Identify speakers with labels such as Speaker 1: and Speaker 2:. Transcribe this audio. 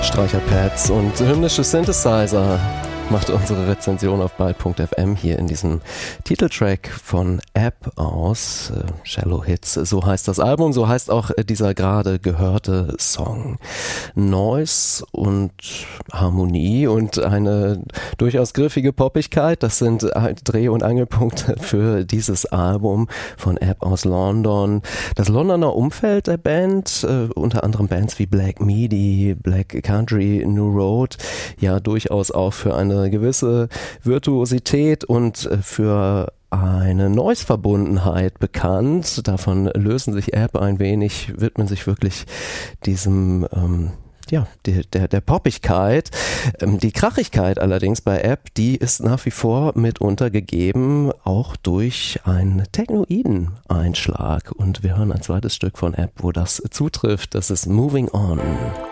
Speaker 1: Streicherpads und hymnische Synthesizer macht unsere Rezension auf Byte.fm hier in diesem Titeltrack von App aus. Shallow Hits, so heißt das Album, so heißt auch dieser gerade gehörte Song. Noise und Harmonie und eine durchaus griffige Poppigkeit, das sind Dreh- und Angelpunkte für dieses Album von App aus London. Das Londoner Umfeld der Band, unter anderem Bands wie Black Midi, Black Country, New Road, ja durchaus auch für eine gewisse Virtuosität und für eine Noise-Verbundenheit bekannt. Davon lösen sich App ein wenig, widmen sich wirklich diesem der Poppigkeit. Die Krachigkeit allerdings bei App, die ist nach wie vor mitunter gegeben, auch durch einen technoiden Einschlag. Und wir hören ein zweites Stück von App, wo das zutrifft. Das ist Moving On.